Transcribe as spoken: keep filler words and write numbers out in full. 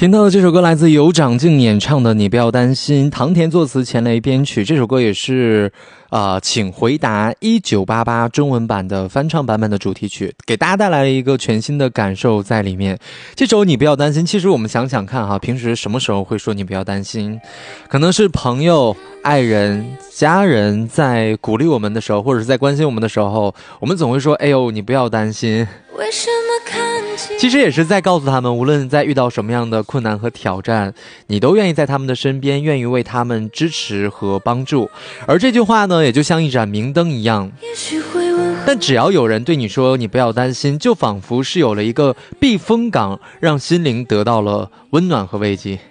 听到的这首歌来自由长靖演唱的《你不要担心》，唐田作词，钱雷编曲。这首歌也是啊、呃，请回答一九八八中文版的翻唱版本的主题曲，给大家带来了一个全新的感受在里面。这首《你不要担心》，其实我们想想看哈，平时什么时候会说你不要担心？可能是朋友、爱人、家人在鼓励我们的时候，或者是在关心我们的时候，我们总会说：“哎呦，你不要担心。” 为什么看其实也是在告诉他们，无论在遇到什么样的困难和挑战，你都愿意在他们的身边，愿意为他们支持和帮助。而这句话呢，也就像一盏明灯一样， 也许会问， 但只要有人对你说你不要担心，就仿佛是有了一个避风港，让心灵得到了温暖和慰藉。